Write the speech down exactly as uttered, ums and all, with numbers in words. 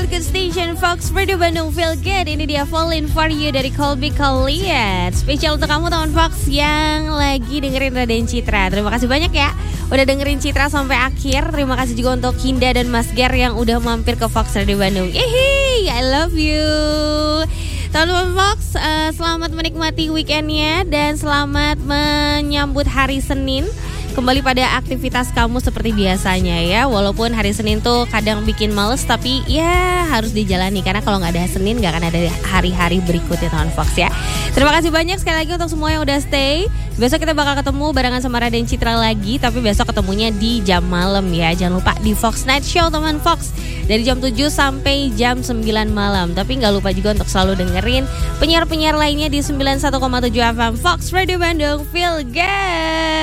Feel Good Station Fox Radio Bandung Feel Good. Ini dia Falling For You dari Colby Collier. Spesial untuk kamu teman Fox yang lagi dengerin Raden Citra. Terima kasih banyak ya udah dengerin Citra sampai akhir. Terima kasih juga untuk Hinda dan Mas Ger yang udah mampir ke Fox Radio Bandung. Yeay, I love you. Teman-teman Fox, uh, selamat menikmati weekendnya dan selamat menyambut hari Senin. Kembali pada aktivitas kamu seperti biasanya ya. Walaupun hari Senin tuh kadang bikin males, tapi ya harus dijalani. Karena kalau gak ada Senin gak akan ada hari-hari berikutnya teman Fox ya. Terima kasih banyak sekali lagi untuk semua yang udah stay. Besok kita bakal ketemu barengan sama Raden Citra lagi. Tapi besok ketemunya di jam malam ya. Jangan lupa di Fox Night Show teman Fox, dari jam tujuh sampai jam sembilan malam. Tapi gak lupa juga untuk selalu dengerin penyiar-penyiar lainnya di sembilan puluh satu koma tujuh F M Fox Radio Bandung Feel Good.